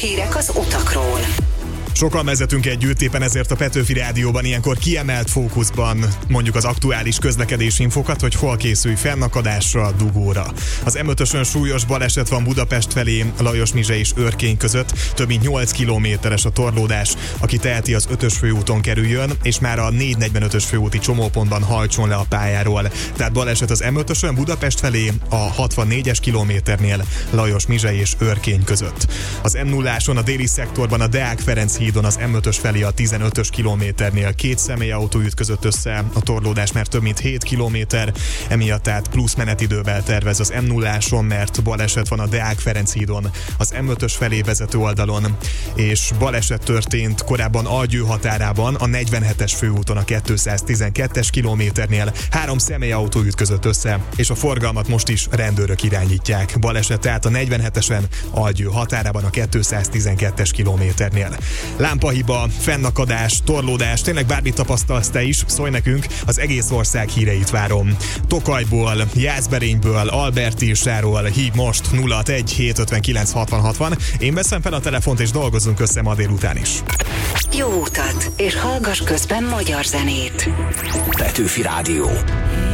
Hírek az utakról. Sokan vezetünk együtt, éppen ezért a Petőfi Rádióban ilyenkor kiemelt fókuszban mondjuk az aktuális közlekedési infokat, hogy hol készülj fennakadásra, dugóra. Az M5-ösön súlyos baleset van Budapest felé, Lajos-Mizse és Örkény között, több mint 8 kilométeres a torlódás. Aki teheti, az 5-ös főúton kerüljön, és már a 445-ös főúti csomópontban hajtson le a pályáról. Tehát baleset az M5-ösön Budapest felé, a 64-es kilométernél, Lajos-Mizse és Örkény között. Az M0-áson a déli szektorban a Deák Ferenc hídon az M5-ös felé a 15-ös kilométernél 2 személyautó ütközött össze, a torlódás már több mint 7 kilométer, emiatt tehát plusz menetidővel tervez az M0-áson, mert baleset van a Deák Ferenc hídon, az M5-ös felé vezető oldalon, és baleset történt korábban Algyő határában, a 47-es főúton a 212-es kilométernél 3 személyautó ütközött össze, és a forgalmat most is rendőrök irányítják. Baleset tehát a 47-esen Algyő határában a 212-es kilométernél. Lámpahiba, fennakadás, torlódás, tényleg bármit tapasztalsz te is, szólj nekünk, az egész ország híreit várom. Tokajból, Jászberényből, Albertilsáról hív most 061 759 60 60. Én veszem fel a telefont és dolgozunk össze ma délután is. Jó utat, és hallgass közben magyar zenét. Petőfi Rádió.